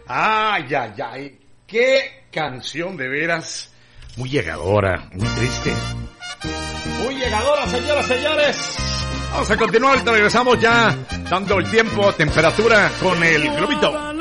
Ay, ay, ay. Qué canción de veras. Muy llegadora, muy triste. Muy llegadora, señoras, señores. Vamos a continuar, regresamos ya dando el tiempo, temperatura con el globito.